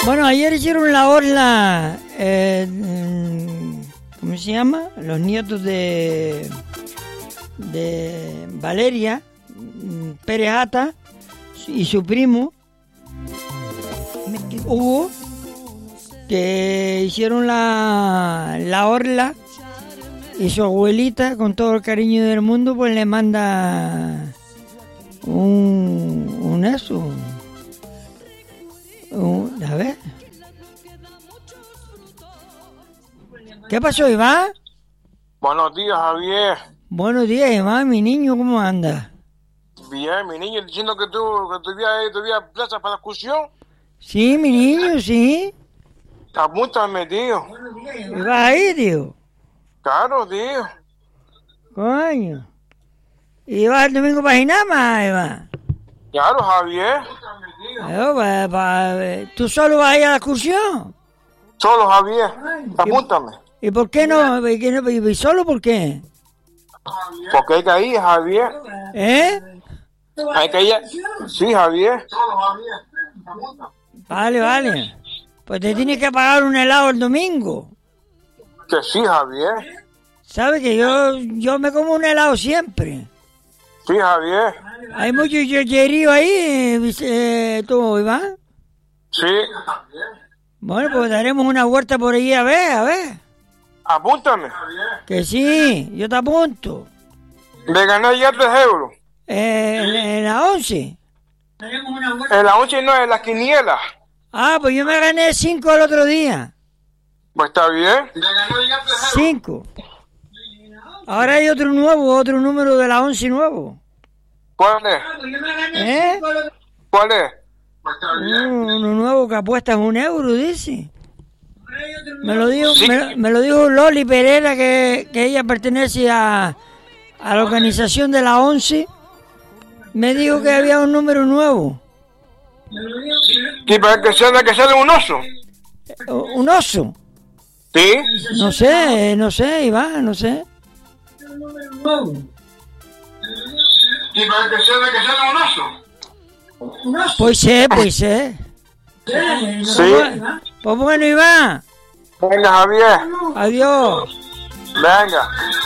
Bueno, ayer hicieron la orla, ¿cómo se llama? Los nietos de Valeria Pérez Ata y su primo Hugo, que hicieron la orla, y su abuelita, con todo el cariño del mundo, pues le manda a ver. ¿Qué pasó, Iván? Buenos días, Javier. Buenos días, Iván, mi niño, ¿cómo anda? Bien, mi niño, diciendo que tuviera plaza para la excursión. Sí, mi niño, sí. Apúntame, tío. ¿Vas ahí, tío? Claro, tío. Coño. ¿Y vas el domingo para Ginama, Iván? Claro, Javier. ¿Tú solo vas a ir a la excursión? Solo, Javier. Apúntame. ¿Y por qué no? ¿Y solo por qué? Porque hay que ir, Javier. ¿Eh? Hay que ir. Sí, Javier. Vale. Pues te tienes que pagar un helado el domingo. Que sí, Javier. ¿Sabes que yo me como un helado siempre? Sí, Javier. ¿Hay mucho yoyerío ahí, tú, Iván? Sí. Bueno, pues daremos una vuelta por ahí a ver. Apúntame. Que sí, yo te apunto. Le gané ya 3 euros. En la 11. En la 11 no, en las quinielas. Ah, pues yo me gané 5 el otro día. Pues está bien. Le gané ya 3 euros. 5. Ahora hay otro número de la 11 nuevo. ¿Cuál es? ¿Cuál es? Uno nuevo que apuesta 1 euro, dice. Me lo dijo Loli Pereira, que ella pertenece a la organización de la 11. Me dijo que había un número nuevo. ¿Y para que sale un oso? ¿Un oso? Sí. No sé, Iván, no sé. ¿Y para que sale un oso? Pues sé. Sí. Pues bueno, Iván. Venga, Javier. Adiós. Venga.